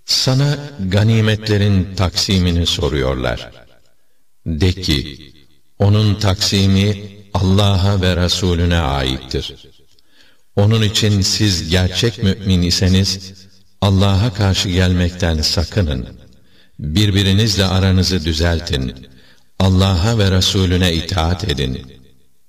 Sana ganimetlerin taksimini soruyorlar. De ki, onun taksimi Allah'a ve Resulüne aittir. Onun için siz gerçek mümin iseniz, Allah'a karşı gelmekten sakının. Birbirinizle aranızı düzeltin. Allah'a ve Resulüne itaat edin.